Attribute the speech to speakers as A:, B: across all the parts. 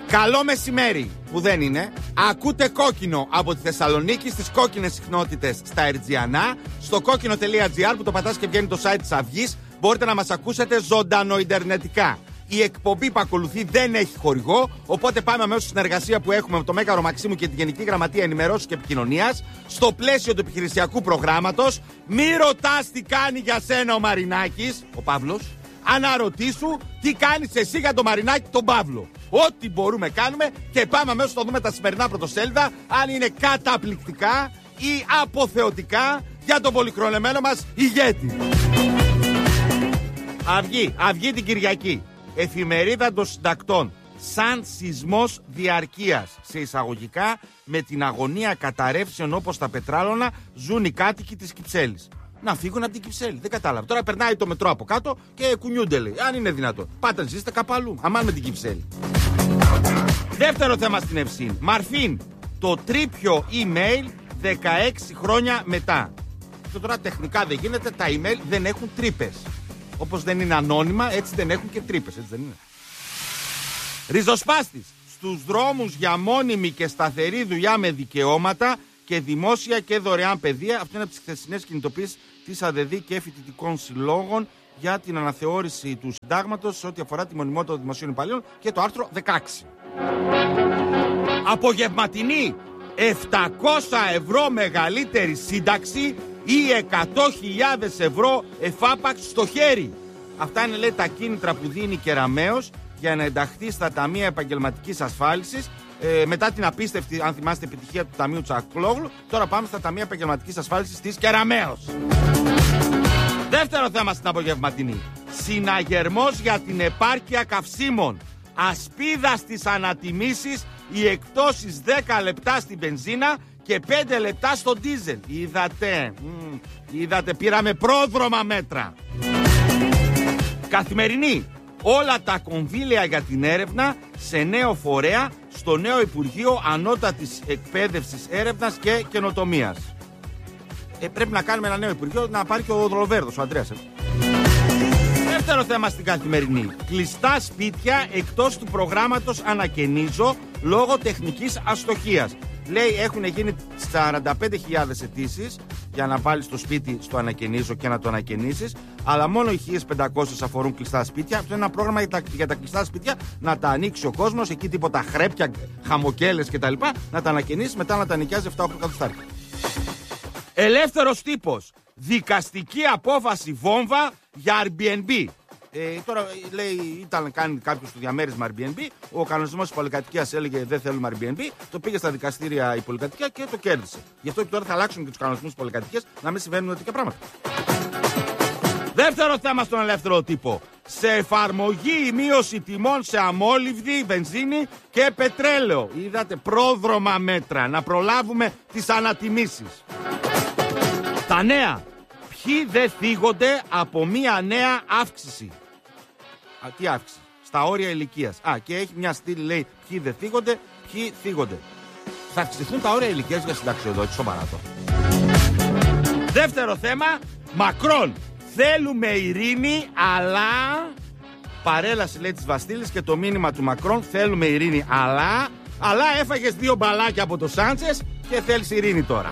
A: Καλό μεσημέρι, που δεν είναι. Ακούτε Κόκκινο από τη Θεσσαλονίκη στις κόκκινες συχνότητες στα Ερτζιανά. Στο κόκκινο.gr που το πατάς και βγαίνει το site της Αυγής. Μπορείτε να μας ακούσετε ζωντανοιντερνετικά. Η εκπομπή που ακολουθεί δεν έχει χορηγό, οπότε πάμε αμέσως στη συνεργασία που έχουμε με το Μέγαρο Μαξίμου και τη Γενική Γραμματεία Ενημερώσεως και Επικοινωνίας. Στο πλαίσιο του επιχειρησιακού προγράμματος, μη ρωτάς τι κάνει για σένα ο Μαρινάκης, ο Παύλος. Αναρωτήσου τι κάνεις εσύ για τον Μαρινάκη τον Παύλο. Ό,τι μπορούμε κάνουμε και πάμε αμέσως να δούμε τα σημερινά πρωτοσέλιδα, αν είναι καταπληκτικά ή αποθεωτικά για τον πολυχρονεμένο μας ηγέτη. Αυγή την Κυριακή. Εφημερίδα των συντακτών. Σαν σεισμός διαρκείας. Σε εισαγωγικά, με την αγωνία καταρρεύσεων όπως τα πετράλωνα ζουν οι κάτοικοι της Κυψέλης. Να φύγουν από την Κυψέλη. Δεν κατάλαβα. Τώρα περνάει το μετρό από κάτω και κουνιούνται, λέει. Αν είναι δυνατόν. Πάτε, ζήστε κάπου αλλού. Αμάν με την Κυψέλη. Δεύτερο θέμα στην Ευσύν. Μαρφίν. Το τρίπιο email 16 χρόνια μετά. Και τώρα τεχνικά δεν γίνεται. Τα email δεν έχουν τρύπες. Όπως δεν είναι ανώνυμα, έτσι δεν έχουν και τρύπες. Έτσι δεν είναι. Ριζοσπάστης. Στους δρόμους για μόνιμη και σταθερή δουλειά με δικαιώματα και δημόσια και δωρεάν παιδεία. Αυτό είναι από τις χθεσινές κινητοποίησεις της ΑΔΔ και φοιτητικών συλλόγων για την αναθεώρηση του συντάγματος σε ό,τι αφορά τη μονιμότητα των δημοσίων υπαλλήλων και το άρθρο 16. Απογευματινή 700 ευρώ μεγαλύτερη σύνταξη ή 100.000 ευρώ εφάπαξ στο χέρι. Αυτά είναι, λέει, τα κίνητρα που δίνει η Κεραμέως για να ενταχθεί στα ταμεία επαγγελματικής ασφάλισης. Μετά την απίστευτη, αν θυμάστε, επιτυχία του Ταμείου Τσακλόγλου, τώρα πάμε στα Ταμεία Επαγγελματικής Ασφάλισης της Κεραμέως. Δεύτερο θέμα στην απογευματινή. Συναγερμός για την επάρκεια καυσίμων. Ασπίδα στις ανατιμήσεις, οι εκτόσεις 10 λεπτά στην βενζίνα και 5 λεπτά στο ντίζελ. Είδατε, πήραμε πρόδρομα μέτρα. Καθημερινή. Όλα τα κονδύλια για την έρευνα σε νέο φορέα στο νέο Υπουργείο Ανώτατης Εκπαίδευσης, Έρευνας και Καινοτομίας. Πρέπει να κάνουμε ένα νέο Υπουργείο, να πάρει και ο Δρολοβέρδος, ο Αντρέας. Δεύτερο θέμα στην Καθημερινή. Κλειστά σπίτια εκτός του προγράμματος Ανακαινίζω λόγω τεχνικής αστοχίας. Λέει, έχουν γίνει 45.000 αιτήσεις για να βάλεις το σπίτι στο Ανακαινίζω και να το ανακαινήσεις, αλλά μόνο οι 1.500 αφορούν κλειστά σπίτια. Αυτό είναι ένα πρόγραμμα για τα κλειστά σπίτια, να τα ανοίξει ο κόσμος, εκεί τίποτα χρέπια, χαμοκέλες κτλ. Να τα ανακαινήσει, μετά να τα νοικιάζει 7-8 εκατοστάρια. Ελεύθερος τύπος. Δικαστική απόφαση βόμβα για Airbnb. Τώρα λέει, ήταν κάνει κάποιο στο διαμέρισμα Airbnb. Ο κανονισμός της πολυκατοικίας έλεγε δεν θέλουμε Airbnb. Το πήγε στα δικαστήρια η πολυκατοικία και το κέρδισε. Γι' αυτό και τώρα θα αλλάξουν και τους κανονισμούς της πολυκατοικίας να μην συμβαίνουν τέτοια πράγματα. Δεύτερο θέμα στον ελεύθερο τύπο. Σε εφαρμογή η μείωση τιμών σε αμόλυβδη, βενζίνη και πετρέλαιο. Είδατε, πρόδρομα μέτρα να προλάβουμε τις ανατιμήσεις. Τα νέα. Ποιοι δεν θίγονται από μία νέα αύξηση. Τι αύξηση? Στα όρια ηλικίας. Και έχει μια στήλη, λέει, ποιοι δεν θίγονται, ποιοι θίγονται. Θα αυξηθούν τα όρια ηλικίας για συνταξιοδότηση, σοβαρά το. Δεύτερο θέμα, Μακρόν. Θέλουμε ειρήνη, αλλά... Παρέλαση, λέει, της Βαστίλης και το μήνυμα του Μακρόν. Θέλουμε ειρήνη, αλλά έφαγες 2 μπαλάκια από το Σάντσες και θέλεις ειρήνη τώρα.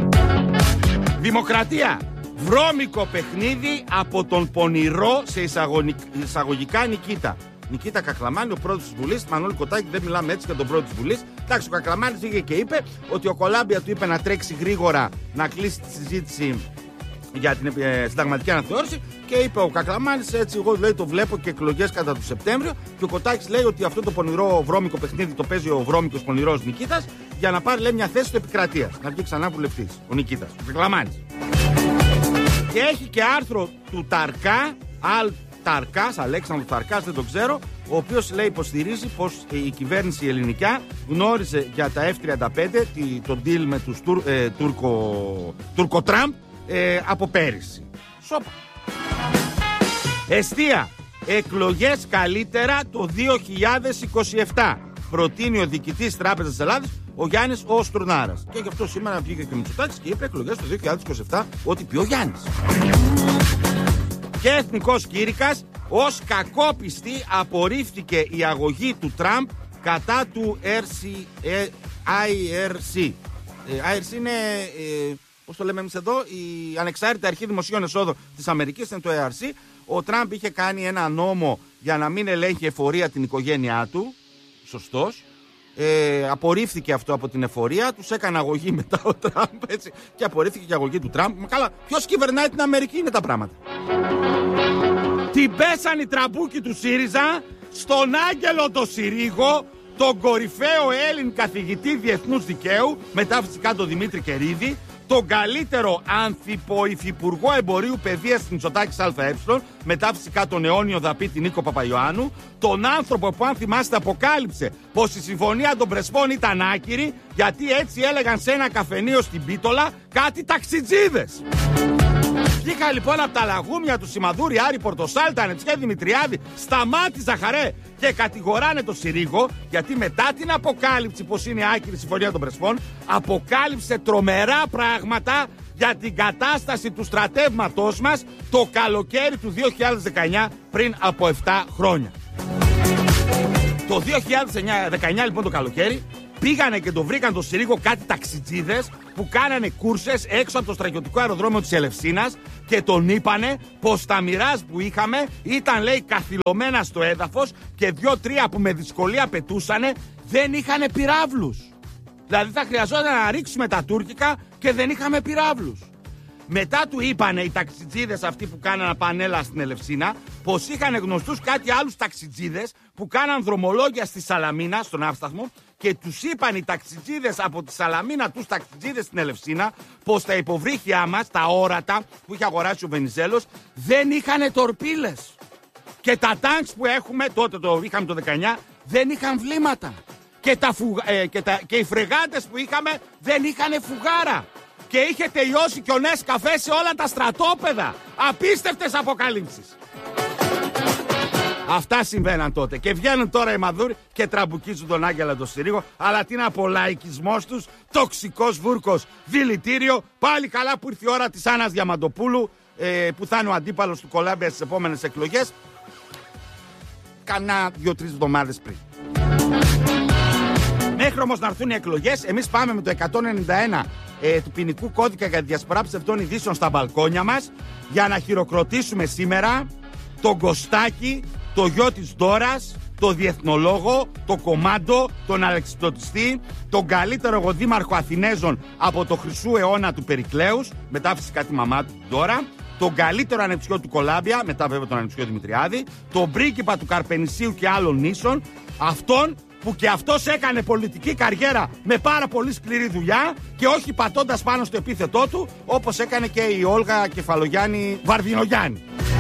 A: Δημοκρατία. Βρώμικο παιχνίδι από τον πονηρό σε εισαγωγικά Νικήτα. Νικήτα Κακλαμάνη, ο πρόεδρος της Βουλής. Μανώλη Κοτάκη, δεν μιλάμε έτσι για τον πρόεδρο της Βουλής. Εντάξει, ο Κακλαμάνης βγήκε και είπε ότι ο Κολάμπια του είπε να τρέξει γρήγορα να κλείσει τη συζήτηση για την συνταγματική αναθεώρηση. Και είπε ο Κακλαμάνης, έτσι εγώ, λέει, το βλέπω και εκλογές κατά το Σεπτέμβριο. Και ο Κοτάκης λέει ότι αυτό το πονηρό βρώμικο παιχνίδι το παίζει ο βρώμικος πονηρός Νικήτας για να πάρει, λέει, μια θέση του επικρατείας. Να βγει ξανά βουλευτής ο Νικήτας, ο Κακλαμάνης. Και έχει και άρθρο του Ταρκά, Ταρκάς, Αλέξανδρου Ταρκάς, δεν το ξέρω, ο οποίος, λέει, υποστηρίζει πως η κυβέρνηση ελληνικά γνώριζε για τα F-35, το deal με τους Τούρκο-Τραμπ από πέρυσι. Σόπα. Εστία. Εκλογές καλύτερα το 2027. Προτείνει ο διοικητής Τράπεζας της Ελλάδας, ο Γιάννης ο Στουρνάρας. Και γι' αυτό σήμερα βγήκε και ο Μητσοτάκης και είπε εκλογές το 2027 ό,τι πει ο Γιάννης. Και εθνικός κήρυκας, ως κακόπιστη απορρίφθηκε η αγωγή του Τραμπ κατά του IRC. IRC είναι, πώς το λέμε εμείς εδώ, η Ανεξάρτητη Αρχή Δημοσίων Εσόδων της Αμερικής, είναι το IRC. Ο Τραμπ είχε κάνει ένα νόμο για να μην ελέγχει εφορία την οικογένειά του. Σωστός. Απορρίφθηκε αυτό από την εφορία. Τους έκανε αγωγή μετά ο Τραμπ, έτσι, και απορρίφθηκε και η αγωγή του Τραμπ. Μα καλά, ποιος κυβερνάει την Αμερική, είναι τα πράγματα. Την πέσαν οι τραμπούκοι του ΣΥΡΙΖΑ στον Άγγελο το Συρίγο, τον κορυφαίο Έλλην καθηγητή διεθνούς δικαίου, μετά φυσικά τον Δημήτρη Κερίδη, τον καλύτερο ανθιποϊθυπουργό εμπορίου παιδείας της Μητσοτάκης ΑΕ, μετά φυσικά τον αιώνιο δαπίτη Νίκο Παπαϊωάννου, τον άνθρωπο που, αν θυμάστε, αποκάλυψε πως η συμφωνία των Πρεσπών ήταν άκυρη, γιατί έτσι έλεγαν σε ένα καφενείο στην Πίτολα κάτι ταξιτζίδες. Βγήκα λοιπόν από τα λαγούμια του Σιμαδούρη, Άρη Πορτοσάλτα, Νετσιέ Δημητριάδη, Σταμάτη Ζαχαρέ και κατηγοράνε το Συρίγο, γιατί μετά την αποκάλυψη πως είναι άκυρη η συμφωνία των Πρεσπών, αποκάλυψε τρομερά πράγματα για την κατάσταση του στρατεύματός μας το καλοκαίρι του 2019, πριν από 7 χρόνια. Το 2019 λοιπόν το καλοκαίρι πήγανε και το βρήκαν το Συρίγο κάτι ταξιτζίδες που κάνανε κούρσες έξω από το στρατιωτικό αεροδρόμιο της Ελευσίνας και τον είπανε πως τα μοιράζ που είχαμε ήταν, λέει, καθυλωμένα στο έδαφος και 2-3 που με δυσκολία πετούσανε δεν είχανε πυράβλους. Δηλαδή θα χρειαζόταν να ρίξουμε τα τουρκικά και δεν είχαμε πυράβλους. Μετά του είπανε οι ταξιτζίδες αυτοί που κάνανε πανέλα στην Ελευσίνα πως είχαν γνωστούς κάτι άλλους ταξιτζίδες που κάναν δρομολόγια στη Σαλαμίνα, στον Αύσταθμο, και τους είπαν οι ταξιτζίδες από τη Σαλαμίνα τους ταξιτζίδες στην Ελευσίνα πως τα υποβρύχια μας, τα όρατα που είχε αγοράσει ο Βενιζέλος, δεν είχαν τορπίλες. Και τα τάγκς που έχουμε, τότε το είχαμε το 19, δεν είχαν βλήματα. Και οι φρεγάτες που είχαμε δεν είχαν φουγάρα. Και είχε τελειώσει και ο Νεσκαφέ σε όλα τα στρατόπεδα. Απίστευτες αποκαλύψεις. Αυτά συμβαίναν τότε. Και βγαίνουν τώρα οι Μαδούροι και τραμπουκίζουν τον Άγγελο τον Συρίγο. Αλλά τι να πω, λαϊκισμός τους, τοξικός βούρκος, δηλητήριο. Πάλι καλά που ήρθε η ώρα της Άννας Διαμαντοπούλου, που θα είναι ο αντίπαλος του Κολάμπια στις επόμενες εκλογές. Κανά 2-3 εβδομάδες πριν. Μέχρι όμως να έρθουν οι εκλογές, εμείς πάμε με το 191 του ποινικού κώδικα για τη διασπορά ψευδών ειδήσεων στα μπαλκόνια μας για να χειροκροτήσουμε σήμερα τον Κωστάκη, το γιο της Ντόρας, το διεθνολόγο, το κομμάντο, τον αλεξιπτωτιστή, τον καλύτερο εγώ δήμαρχο Αθηνέζων από το χρυσού αιώνα του Περικλέους, μετά φυσικά τη μαμά του την Ντόρα, τον καλύτερο ανεψιό του Κολάμπια, μετά βέβαια τον ανεψιό Δημητριάδη, τον πρίγκιπα του Καρπενησίου και άλλων νήσων, αυτόν που και αυτός έκανε πολιτική καριέρα με πάρα πολύ σκληρή δουλειά και όχι πατώντας πάνω στο επίθετό του, όπως έκανε και η Όλγα Κεφαλογιάννη Βαρδινογιάννη.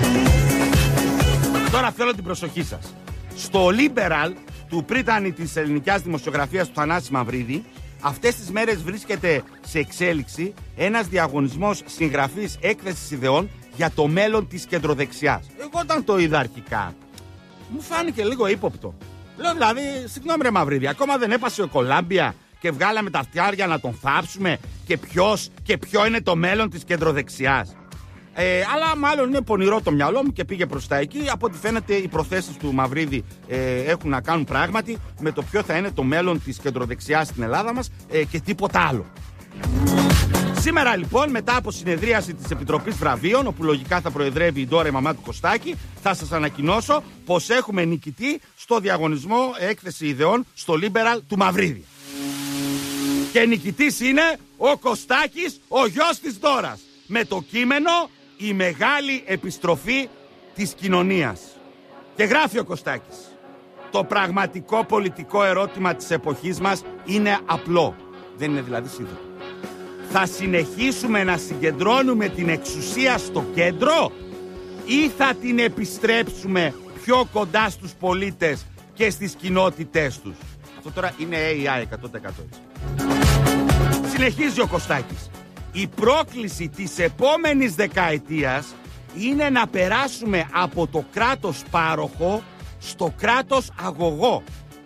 A: Τώρα θέλω την προσοχή σας. Στο Liberal του πρίτανη της ελληνικής δημοσιογραφίας του Θανάση Μαυρίδη, αυτές τις μέρες βρίσκεται σε εξέλιξη ένας διαγωνισμός συγγραφής έκθεσης ιδεών για το μέλλον της κεντροδεξιάς. Εγώ όταν το είδα αρχικά, μου φάνηκε λίγο ύποπτο. Λέω δηλαδή, συγγνώμη ρε Μαυρίδη, ακόμα δεν έπασε ο Κολάμπια και βγάλαμε τα φτιάρια να τον θάψουμε και ποιος και ποιο είναι το μέλλον της κεντροδεξιάς. Αλλά μάλλον είναι πονηρό το μυαλό μου και πήγε προς τα εκεί. Από ό,τι φαίνεται οι προθέσεις του Μαυρίδη έχουν να κάνουν πράγματι με το ποιο θα είναι το μέλλον της κεντροδεξιάς στην Ελλάδα μας και τίποτα άλλο. Σήμερα λοιπόν, μετά από συνεδρίαση της Επιτροπής Βραβείων, όπου λογικά θα προεδρεύει η Ντόρα, η μαμά του Κωστάκη, θα σας ανακοινώσω πως έχουμε νικητή στο διαγωνισμό έκθεση ιδεών στο Liberal του Μαυρίδη. Και νικητής είναι ο Κωστάκης, ο γιος της Ντόρας, με το κείμενο «Η μεγάλη επιστροφή της κοινωνίας». Και γράφει ο Κωστάκης: το πραγματικό πολιτικό ερώτημα της εποχής μας είναι απλό. Δεν είναι δηλαδή σίδερο. Θα συνεχίσουμε να συγκεντρώνουμε την εξουσία στο κέντρο ή θα την επιστρέψουμε πιο κοντά στους πολίτες και στις κοινότητές τους? Αυτό τώρα είναι AI 100% έτσι. Συνεχίζει ο Κωστάκης: η πρόκληση της επόμενης δεκαετίας είναι να περάσουμε από το κράτος πάροχο στο κράτος αγωγό.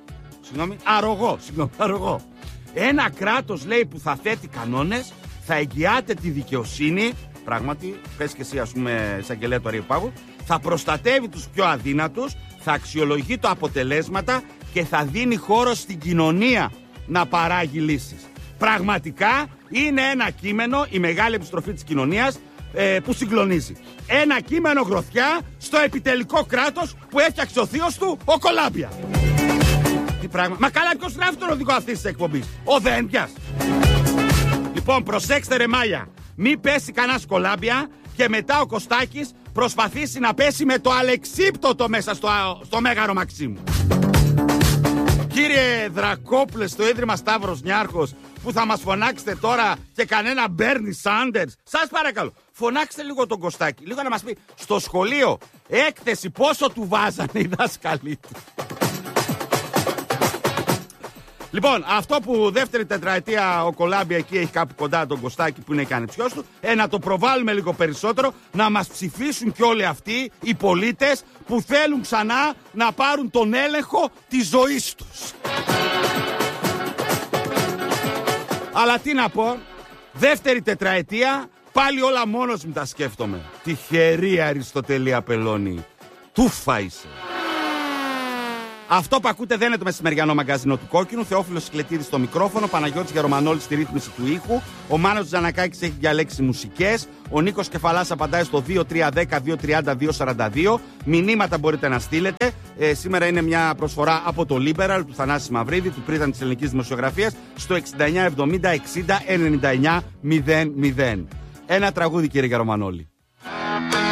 A: Αρρωγό. Ένα κράτος, λέει, που θα θέτει κανόνες, θα εγγυάται τη δικαιοσύνη, πράγματι, πες και εσύ ας πούμε εισαγγελέα του Αριού Πάγου, θα προστατεύει τους πιο αδύνατους, θα αξιολογεί τα αποτελέσματα και θα δίνει χώρο στην κοινωνία να παράγει λύσεις. Πραγματικά είναι ένα κείμενο, η μεγάλη επιστροφή της κοινωνίας, που συγκλονίζει. Ένα κείμενο γροθιά στο επιτελικό κράτος που έφτιαξε ο θείος του, ο Κολάμπια. Τι πράγμα. Μα καλά, ποιος γράφει τον οδηγό αυτής της εκπομπής? Ο Δέντιας. Λοιπόν, προσέξτε ρε Μάγια, μη πέσει κανένας Κολάμπια και μετά ο Κωστάκης προσπαθήσει να πέσει με το αλεξίπτωτο μέσα στο Μέγαρο Μαξίμου. Κύριε Δρακόπουλε, στο Ίδρυμα Σταύρος Νιάρχος, που θα μας φωνάξετε τώρα και κανένα Μπέρνι Σάντερς, σας παρακαλώ, φωνάξτε λίγο τον Κωστάκη, λίγο να μας πει στο σχολείο έκθεση πόσο του βάζανε οι δάσκαλοι του. Λοιπόν, αυτό που δεύτερη τετραετία ο Κολάμπια εκεί έχει κάπου κοντά τον Κωστάκη που είναι και ανεψιός του, να το προβάλλουμε λίγο περισσότερο, να μας ψηφίσουν και όλοι αυτοί οι πολίτες που θέλουν ξανά να πάρουν τον έλεγχο της ζωής τους. Αλλά τι να πω, δεύτερη τετραετία, πάλι όλα μόνος μου τα σκέφτομαι. Τυχερή Αριστοτέλη Απελώνη, τούφα είσαι. Αυτό που ακούτε δεν είναι το μεσημεριανό μαγκαζίνο του Κόκκινου. Θεόφιλος Σικλετίδης στο μικρόφωνο, Παναγιώτης Γερομανόλης στη ρύθμιση του ήχου. Ο Μάνος Τζανακάκης έχει διαλέξει μουσικές. Ο Νίκος Κεφαλάς απαντάει στο 2310-230-242. Μηνύματα μπορείτε να στείλετε. Σήμερα είναι μια προσφορά από το Liberal του Θανάση Μαυρίδη, του πρίτανη της ελληνικής δημοσιογραφίας, στο 6970-60-99-00. Ένα τραγούδι, κύριε Γερομανόλη.